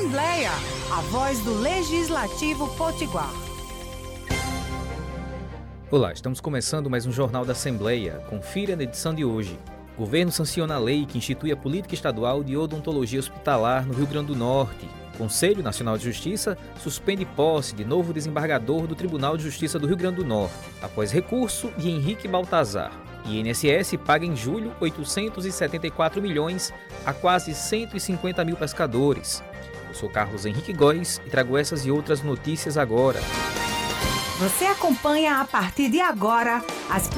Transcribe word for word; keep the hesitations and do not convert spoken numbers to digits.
Assembleia, a voz do Legislativo Potiguar. Olá, estamos começando mais um Jornal da Assembleia. Confira na edição de hoje. O governo sanciona a lei que institui a política estadual de odontologia hospitalar no Rio Grande do Norte. O Conselho Nacional de Justiça suspende posse de novo desembargador do Tribunal de Justiça do Rio Grande do Norte, após recurso de Henrique Baltazar. I N S S paga em julho oitocentos e setenta e quatro milhões a quase cento e cinquenta mil pescadores. Eu sou Carlos Henrique Góes e trago essas e outras notícias agora. Você acompanha a partir de agora as